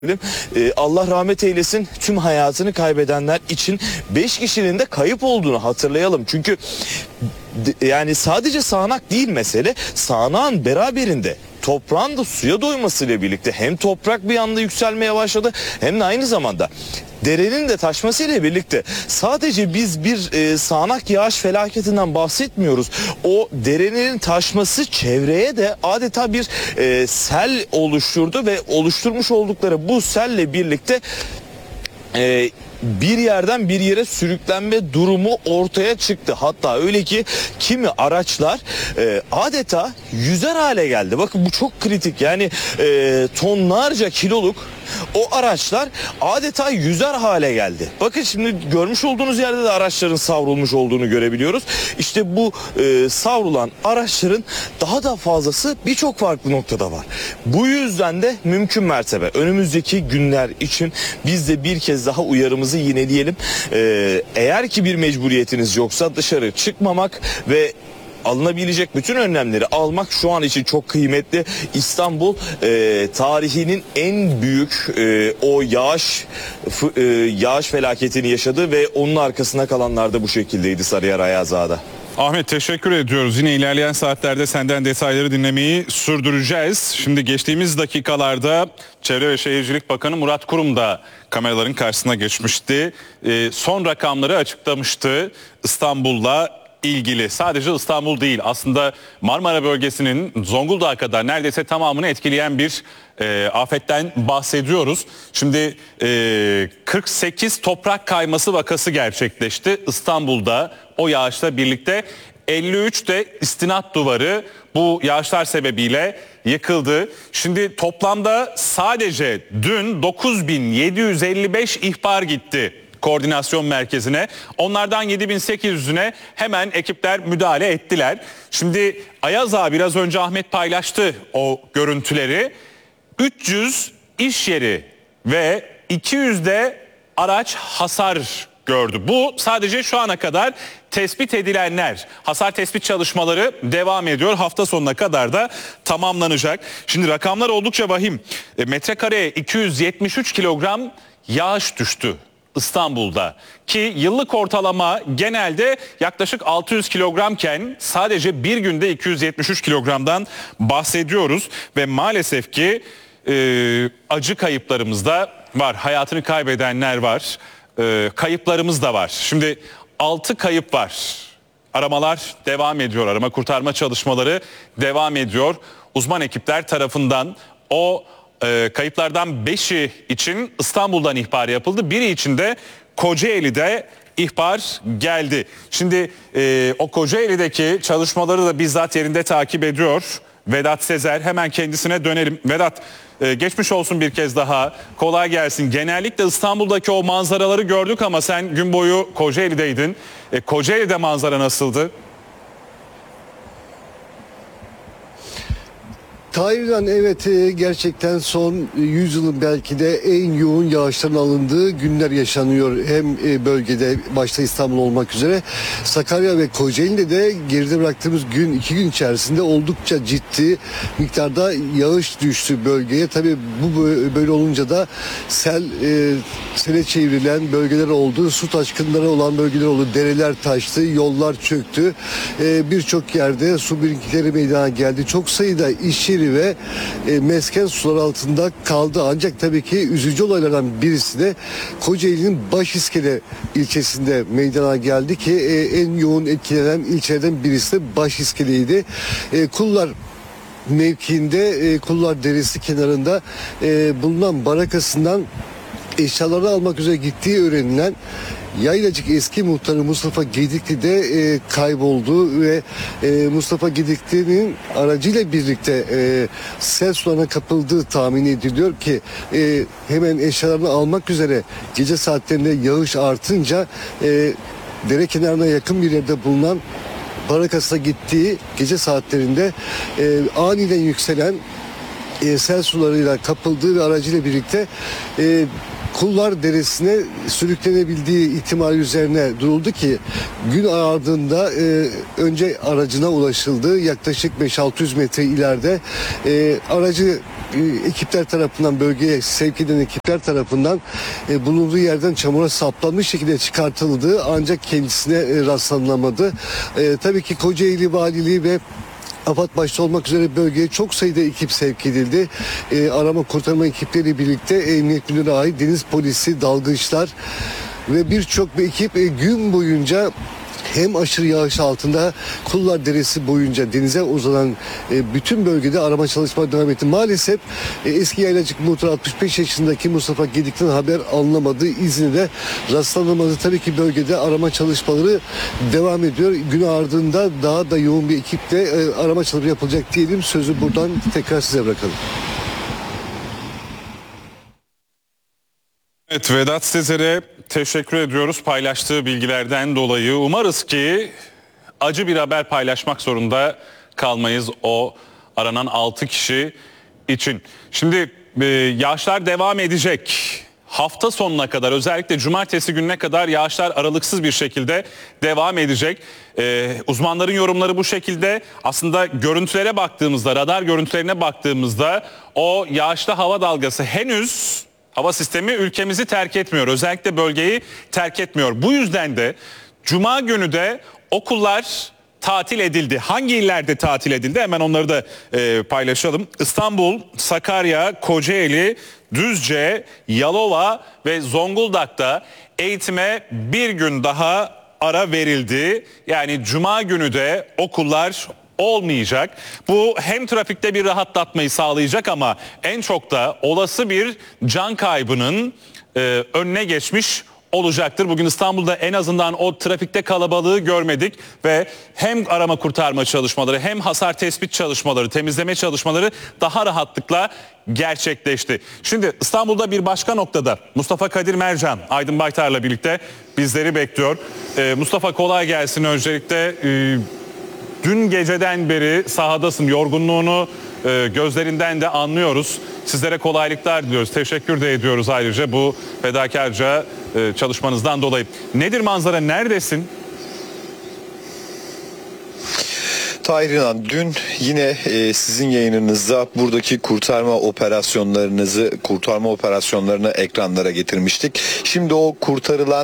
Allah rahmet eylesin, tüm hayatını kaybedenler için 5 kişinin de kayıp olduğunu hatırlayalım. Çünkü yani sadece sağanak değil mesele, sağanağın beraberinde toprağın da suya doymasıyla birlikte hem toprak bir anda yükselmeye başladı hem de aynı zamanda derenin de taşmasıyla birlikte sadece biz bir sağanak yağış felaketinden bahsetmiyoruz. O derenin taşması çevreye de adeta bir sel oluşturdu ve oluşturmuş oldukları bu selle birlikte bir yerden bir yere sürüklenme durumu ortaya çıktı. Hatta öyle ki kimi araçlar adeta yüzer hale geldi. Bakın bu çok kritik. Yani tonlarca kiloluk o araçlar adeta yüzer hale geldi. Bakın şimdi görmüş olduğunuz yerde de araçların savrulmuş olduğunu görebiliyoruz. İşte bu savrulan araçların daha da fazlası birçok farklı noktada var. Bu yüzden de mümkün mertebe önümüzdeki günler için biz de bir kez daha uyarımızı yineleyelim. Eğer ki bir mecburiyetiniz yoksa dışarı çıkmamak ve alınabilecek bütün önlemleri almak şu an için çok kıymetli. İstanbul tarihinin en büyük o yağış felaketini yaşadı ve onun arkasına kalanlar da bu şekildeydi Sarıyer Ayaz Ağa'da. Ahmet, teşekkür ediyoruz. Yine ilerleyen saatlerde senden detayları dinlemeyi sürdüreceğiz. Şimdi geçtiğimiz dakikalarda Çevre ve Şehircilik Bakanı Murat Kurum da kameraların karşısına geçmişti. Son rakamları açıklamıştı İstanbul'la ilgili. Sadece İstanbul değil, aslında Marmara bölgesinin Zonguldak'a kadar neredeyse tamamını etkileyen bir afetten bahsediyoruz. Şimdi 48 toprak kayması vakası gerçekleşti İstanbul'da o yağışla birlikte. 53 de istinat duvarı bu yağışlar sebebiyle yıkıldı. Şimdi toplamda sadece dün 9755 ihbar gitti koordinasyon merkezine. Onlardan 7800'üne hemen ekipler müdahale ettiler. Şimdi Ayaz Ağa biraz önce Ahmet paylaştı o görüntüleri. 300 iş yeri ve 200'de araç hasar gördü. Bu sadece şu ana kadar tespit edilenler. Hasar tespit çalışmaları devam ediyor. Hafta sonuna kadar da tamamlanacak. Şimdi rakamlar oldukça vahim. Metrekareye 273 kilogram yağış düştü İstanbul'da, ki yıllık ortalama genelde yaklaşık 600 kilogramken sadece bir günde 273 kilogramdan bahsediyoruz ve maalesef ki acı kayıplarımız da var. Hayatını kaybedenler var. Kayıplarımız da var. Şimdi 6 kayıp var. Aramalar devam ediyor. Arama kurtarma çalışmaları devam ediyor. Uzman ekipler tarafından o kayıplardan 5'i için İstanbul'dan ihbar yapıldı. Biri için de Kocaeli'de ihbar geldi. Şimdi o Kocaeli'deki çalışmaları da bizzat yerinde takip ediyor Vedat Sezer. Hemen kendisine dönelim. Vedat, geçmiş olsun bir kez daha. Kolay gelsin. Genellikle İstanbul'daki o manzaraları gördük ama sen gün boyu Kocaeli'deydin. Kocaeli'de manzara nasıldı? Tahir'den evet, gerçekten son 100 yılın belki de en yoğun yağışların alındığı günler yaşanıyor. Hem bölgede başta İstanbul olmak üzere Sakarya ve Kocaeli'de de geride bıraktığımız iki gün içerisinde oldukça ciddi miktarda yağış düştü bölgeye. Tabii bu böyle olunca da sele çevrilen bölgeler oldu. Su taşkınları olan bölgeler oldu. Dereler taştı, yollar çöktü. Birçok yerde su birikintileri meydana geldi. Çok sayıda iş yeri ve mesken sular altında kaldı. Ancak tabii ki üzücü olaylardan birisi de Kocaeli'nin Başiskele ilçesinde meydana geldi ki en yoğun etkilenen ilçelerden birisi de Başiskele'ydi. Kullar mevkiinde, Kullar Deresi kenarında bulunan barakasından eşyalarını almak üzere gittiği öğrenilen Yaylacık eski muhtarı Mustafa Gedikli de kayboldu ve Mustafa Gedikli'nin aracıyla birlikte sel sularına kapıldığı tahmin ediliyor ki hemen eşyalarını almak üzere gece saatlerinde yağış artınca dere kenarına yakın bir yerde bulunan barakasına gittiği gece saatlerinde aniden yükselen sel sularıyla kapıldığı ve aracıyla birlikte Kullar Deresi'ne sürüklenebildiği ihtimali üzerine duruldu ki gün ardında önce aracına ulaşıldı. Yaklaşık 5-600 metre ileride aracı ekipler tarafından, bölgeye sevk eden ekipler tarafından bulunduğu yerden çamura saplanmış şekilde çıkartıldı, ancak kendisine rastlanamadı. Tabii ki Kocaeli Valiliği ve AFAD başta olmak üzere bölgeye çok sayıda ekip sevk edildi. Arama kurtarma ekipleri birlikte Emniyet Müdürlüğü'ne ait deniz polisi, dalgıçlar ve birçok bir ekip gün boyunca hem aşırı yağış altında Kullar Deresi boyunca denize uzanan bütün bölgede arama çalışmaları devam etti. Maalesef eski Yaylacık muhtarı 65 yaşındaki Mustafa Gedik'ten haber alınamadı. İzni'de rastlanamadı. Tabii ki bölgede arama çalışmaları devam ediyor. Gün ardında daha da yoğun bir ekiple arama çalışmaları yapılacak diyelim. Sözü buradan tekrar size bırakalım. Evet, Vedat Sezer'e teşekkür ediyoruz paylaştığı bilgilerden dolayı. Umarız ki acı bir haber paylaşmak zorunda kalmayız o aranan 6 kişi için. Şimdi yağışlar devam edecek. Hafta sonuna kadar, özellikle cumartesi gününe kadar yağışlar aralıksız bir şekilde devam edecek. Uzmanların yorumları bu şekilde. Aslında görüntülere baktığımızda, radar görüntülerine baktığımızda o yağışlı hava dalgası henüz hava sistemi ülkemizi terk etmiyor. Özellikle bölgeyi terk etmiyor. Bu yüzden de Cuma günü de okullar tatil edildi. Hangi illerde tatil edildi? Hemen onları da paylaşalım. İstanbul, Sakarya, Kocaeli, Düzce, Yalova ve Zonguldak'ta eğitime bir gün daha ara verildi. Yani Cuma günü de okullar olmayacak. Bu hem trafikte bir rahatlatmayı sağlayacak ama en çok da olası bir can kaybının önüne geçmiş olacaktır. Bugün İstanbul'da en azından o trafikte kalabalığı görmedik ve hem arama kurtarma çalışmaları hem hasar tespit çalışmaları, temizleme çalışmaları daha rahatlıkla gerçekleşti. Şimdi İstanbul'da bir başka noktada Mustafa Kadir Mercan, Aydın Baytar'la birlikte bizleri bekliyor. Mustafa, kolay gelsin öncelikle. Dün geceden beri sahadasın, yorgunluğunu gözlerinden de anlıyoruz. Sizlere kolaylıklar diliyoruz. Teşekkür de ediyoruz ayrıca bu fedakarca çalışmanızdan dolayı. Nedir manzara, neredesin? Tahir İnan, dün yine sizin yayınınızda buradaki kurtarma operasyonlarını ekranlara getirmiştik. Şimdi o kurtarılan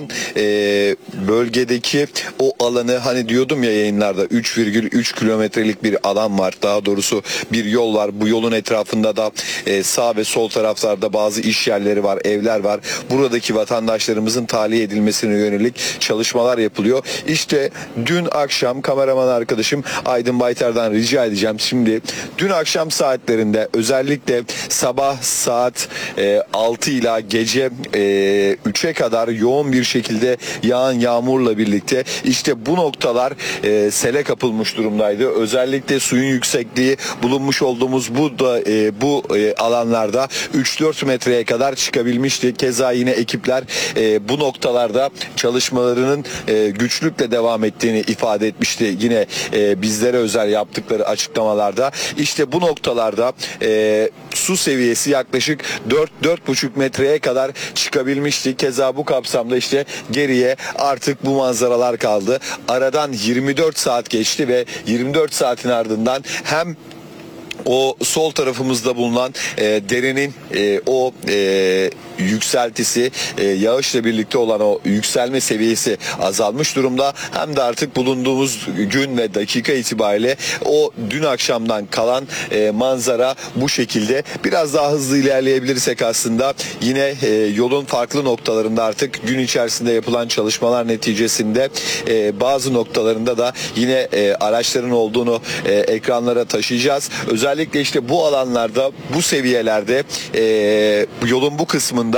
bölgedeki o alanı, hani diyordum ya yayınlarda, 3,3 kilometrelik bir alan var. Daha doğrusu bir yol var. Bu yolun etrafında da sağ ve sol taraflarda bazı iş yerleri var, evler var. Buradaki vatandaşlarımızın tahliye edilmesine yönelik çalışmalar yapılıyor. İşte dün akşam kameraman arkadaşım Aydın Baytar'dan rica edeceğim. Şimdi dün akşam saatlerinde, özellikle sabah saat 6 ila gece 3'e kadar yoğun bir şekilde yağan yağmurla birlikte işte bu noktalar sele kapılmış durumdaydı. Özellikle suyun yüksekliği bulunmuş olduğumuz bu alanlarda 3-4 metreye kadar çıkabilmişti. Keza yine ekipler bu noktalarda çalışmalarının güçlükle devam ettiğini ifade etmişti. Yine bizlere özel yaptıkları açıklamalarda. İşte bu noktalarda su seviyesi yaklaşık 4-4,5 metreye kadar çıkabilmişti. Keza bu kapsamda işte geriye artık bu manzaralar kaldı. Aradan 24 saat geçti ve 24 saatin ardından hem o sol tarafımızda bulunan derenin o yükseltisi, yağışla birlikte olan o yükselme seviyesi azalmış durumda. Hem de artık bulunduğumuz gün ve dakika itibariyle o dün akşamdan kalan manzara bu şekilde. Biraz daha hızlı ilerleyebilirsek aslında yine yolun farklı noktalarında artık gün içerisinde yapılan çalışmalar neticesinde bazı noktalarında da yine araçların olduğunu ekranlara taşıyacağız. Özellikle işte bu alanlarda, bu seviyelerde yolun bu kısmında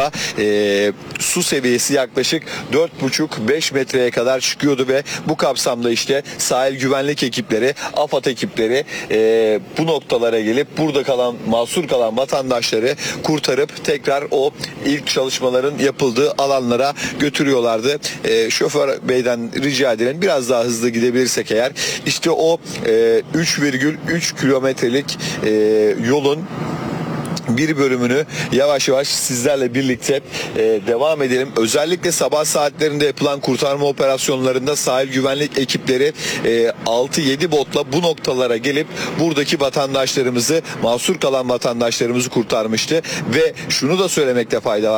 su seviyesi yaklaşık 4,5-5 metreye kadar çıkıyordu ve bu kapsamda işte sahil güvenlik ekipleri, AFAD ekipleri bu noktalara gelip burada mahsur kalan vatandaşları kurtarıp tekrar o ilk çalışmaların yapıldığı alanlara götürüyorlardı. Şoför beyden rica edelim, biraz daha hızlı gidebilirsek eğer, işte o 3,3 kilometrelik yolun bir bölümünü yavaş yavaş sizlerle birlikte devam edelim. Özellikle sabah saatlerinde yapılan kurtarma operasyonlarında sahil güvenlik ekipleri 6-7 botla bu noktalara gelip buradaki vatandaşlarımızı, mahsur kalan vatandaşlarımızı kurtarmıştı ve şunu da söylemekte fayda var.